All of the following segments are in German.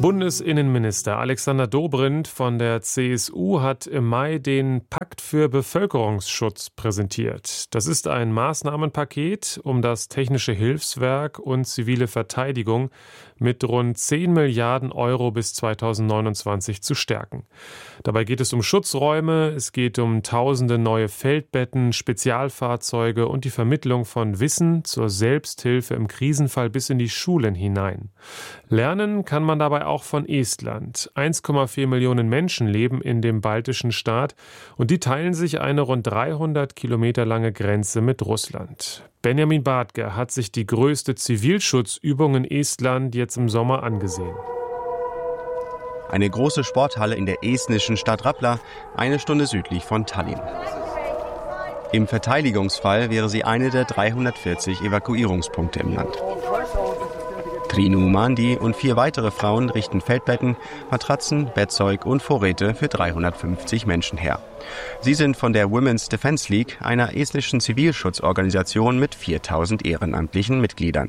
Bundesinnenminister Alexander Dobrindt von der CSU hat im Mai den Pakt für Bevölkerungsschutz präsentiert. Das ist ein Maßnahmenpaket, um das technische Hilfswerk und zivile Verteidigung mit rund 10 Milliarden Euro bis 2029 zu stärken. Dabei geht es um Schutzräume, es geht um tausende neue Feldbetten, Spezialfahrzeuge und die Vermittlung von Wissen zur Selbsthilfe im Krisenfall bis in die Schulen hinein. Lernen kann man dabei auch von Estland. 1,4 Millionen Menschen leben in dem baltischen Staat und die teilen sich eine rund 300 Kilometer lange Grenze mit Russland. Benjamin Bartger hat sich die größte Zivilschutzübung in Estland jetzt im Sommer angesehen. Eine große Sporthalle in der estnischen Stadt Rapla, eine Stunde südlich von Tallinn. Im Verteidigungsfall wäre sie eine der 340 Evakuierungspunkte im Land. Trinu Mandi und 4 weitere Frauen richten Feldbetten, Matratzen, Bettzeug und Vorräte für 350 Menschen her. Sie sind von der Women's Defence League, einer estnischen Zivilschutzorganisation mit 4000 ehrenamtlichen Mitgliedern.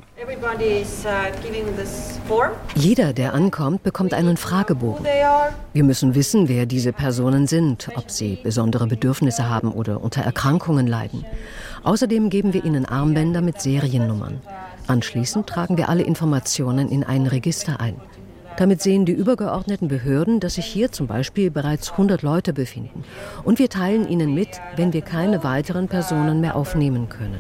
Jeder, der ankommt, bekommt einen Fragebogen. Wir müssen wissen, wer diese Personen sind, ob sie besondere Bedürfnisse haben oder unter Erkrankungen leiden. Außerdem geben wir ihnen Armbänder mit Seriennummern. Anschließend tragen wir alle Informationen in ein Register ein. Damit sehen die übergeordneten Behörden, dass sich hier zum Beispiel bereits 100 Leute befinden. Und wir teilen ihnen mit, wenn wir keine weiteren Personen mehr aufnehmen können.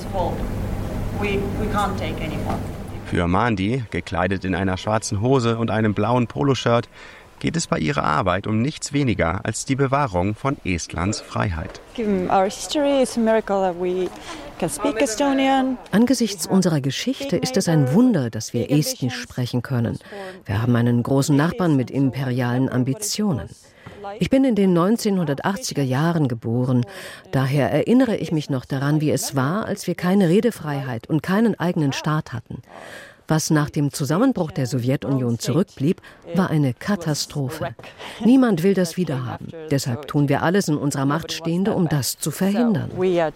Für Mandi, gekleidet in einer schwarzen Hose und einem blauen Poloshirt, geht es bei ihrer Arbeit um nichts weniger als die Bewahrung von Estlands Freiheit. Angesichts unserer Geschichte ist es ein Wunder, dass wir Estnisch sprechen können. Wir haben einen großen Nachbarn mit imperialen Ambitionen. Ich bin in den 1980er Jahren geboren. Daher erinnere ich mich noch daran, wie es war, als wir keine Redefreiheit und keinen eigenen Staat hatten. Was nach dem Zusammenbruch der Sowjetunion zurückblieb, war eine Katastrophe. Niemand will das wiederhaben. Deshalb tun wir alles in unserer Macht Stehende, um das zu verhindern.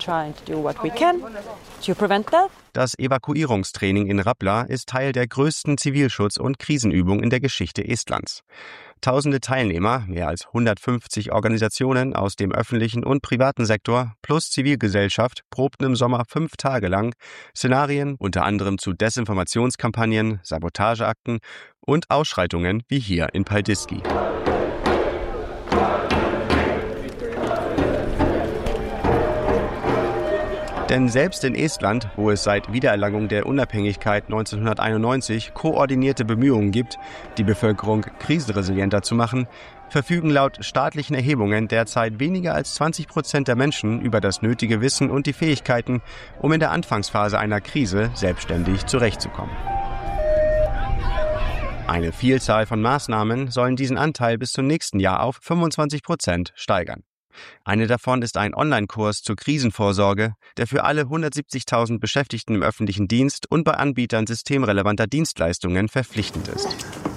Das Evakuierungstraining in Rapla ist Teil der größten Zivilschutz- und Krisenübung in der Geschichte Estlands. Tausende Teilnehmer, mehr als 150 Organisationen aus dem öffentlichen und privaten Sektor plus Zivilgesellschaft probten im Sommer 5 Tage lang Szenarien, unter anderem zu Desinformationskampagnen, Sabotageakten und Ausschreitungen wie hier in Paldiski. Denn selbst in Estland, wo es seit Wiedererlangung der Unabhängigkeit 1991 koordinierte Bemühungen gibt, die Bevölkerung krisenresilienter zu machen, verfügen laut staatlichen Erhebungen derzeit weniger als 20% der Menschen über das nötige Wissen und die Fähigkeiten, um in der Anfangsphase einer Krise selbstständig zurechtzukommen. Eine Vielzahl von Maßnahmen sollen diesen Anteil bis zum nächsten Jahr auf 25% steigern. Eine davon ist ein Online-Kurs zur Krisenvorsorge, der für alle 170.000 Beschäftigten im öffentlichen Dienst und bei Anbietern systemrelevanter Dienstleistungen verpflichtend ist.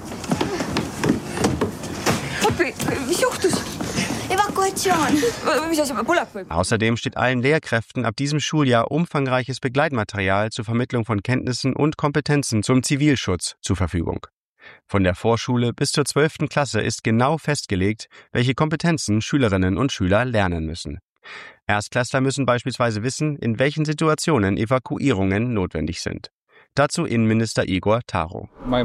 Außerdem steht allen Lehrkräften ab diesem Schuljahr umfangreiches Begleitmaterial zur Vermittlung von Kenntnissen und Kompetenzen zum Zivilschutz zur Verfügung. Von der Vorschule bis zur 12. Klasse ist genau festgelegt, welche Kompetenzen Schülerinnen und Schüler lernen müssen. Erstklässler müssen beispielsweise wissen, in welchen Situationen Evakuierungen notwendig sind. Dazu Innenminister Igor Taro. Mein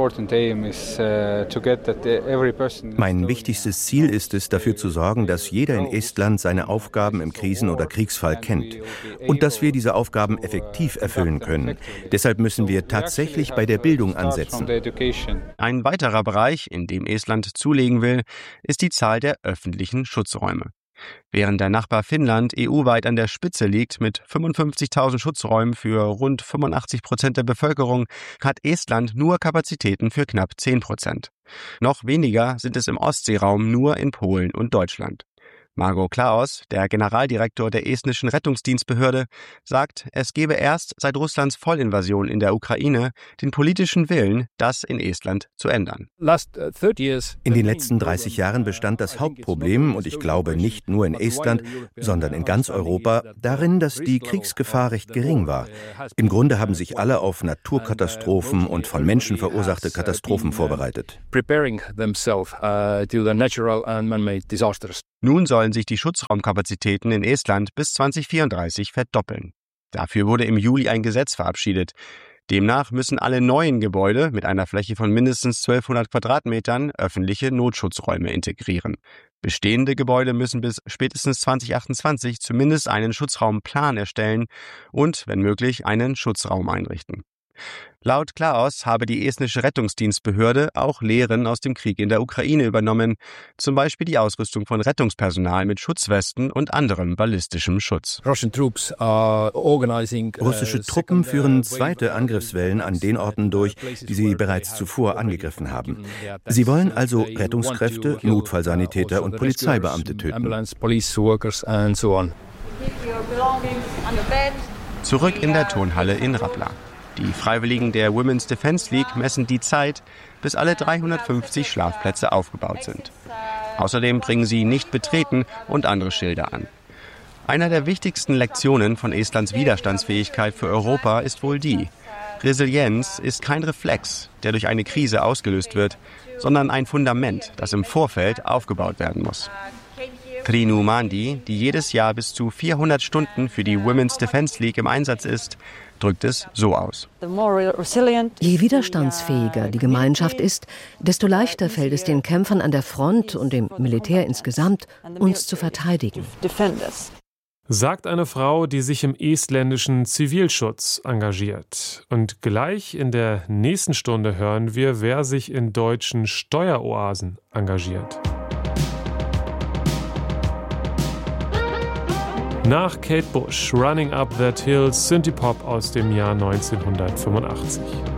wichtigstes Ziel ist es, dafür zu sorgen, dass jeder in Estland seine Aufgaben im Krisen- oder Kriegsfall kennt und dass wir diese Aufgaben effektiv erfüllen können. Deshalb müssen wir tatsächlich bei der Bildung ansetzen. Ein weiterer Bereich, in dem Estland zulegen will, ist die Zahl der öffentlichen Schutzräume. Während der Nachbar Finnland EU-weit an der Spitze liegt mit 55.000 Schutzräumen für rund 85% der Bevölkerung, hat Estland nur Kapazitäten für knapp 10%. Noch weniger sind es im Ostseeraum nur in Polen und Deutschland. Margo Klaus, der Generaldirektor der estnischen Rettungsdienstbehörde, sagt, es gebe erst seit Russlands Vollinvasion in der Ukraine den politischen Willen, das in Estland zu ändern. In den letzten 30 Jahren bestand das Hauptproblem, und ich glaube nicht nur in Estland, sondern in ganz Europa, darin, dass die Kriegsgefahr recht gering war. Im Grunde haben sich alle auf Naturkatastrophen und von Menschen verursachte Katastrophen vorbereitet. Nun sollen sich die Schutzraumkapazitäten in Estland bis 2034 verdoppeln. Dafür wurde im Juli ein Gesetz verabschiedet. Demnach müssen alle neuen Gebäude mit einer Fläche von mindestens 1200 Quadratmetern öffentliche Notschutzräume integrieren. Bestehende Gebäude müssen bis spätestens 2028 zumindest einen Schutzraumplan erstellen und, wenn möglich, einen Schutzraum einrichten. Laut Klaus habe die estnische Rettungsdienstbehörde auch Lehren aus dem Krieg in der Ukraine übernommen, zum Beispiel die Ausrüstung von Rettungspersonal mit Schutzwesten und anderem ballistischem Schutz. Russische Truppen führen zweite Angriffswellen an den Orten durch, die sie bereits zuvor angegriffen haben. Sie wollen also Rettungskräfte, Notfallsanitäter und Polizeibeamte töten. Zurück in der Turnhalle in Rapla. Die Freiwilligen der Women's Defense League messen die Zeit, bis alle 350 Schlafplätze aufgebaut sind. Außerdem bringen sie nicht betreten und andere Schilder an. Einer der wichtigsten Lektionen von Estlands Widerstandsfähigkeit für Europa ist wohl die: Resilienz ist kein Reflex, der durch eine Krise ausgelöst wird, sondern ein Fundament, das im Vorfeld aufgebaut werden muss. Trinu Mandi, die jedes Jahr bis zu 400 Stunden für die Women's Defense League im Einsatz ist, drückt es so aus. Je widerstandsfähiger die Gemeinschaft ist, desto leichter fällt es den Kämpfern an der Front und dem Militär insgesamt, uns zu verteidigen. Sagt eine Frau, die sich im estländischen Zivilschutz engagiert. Und gleich in der nächsten Stunde hören wir, wer sich in deutschen Steueroasen engagiert. Nach Kate Bush, Running Up That Hill, Synthie-Pop aus dem Jahr 1985.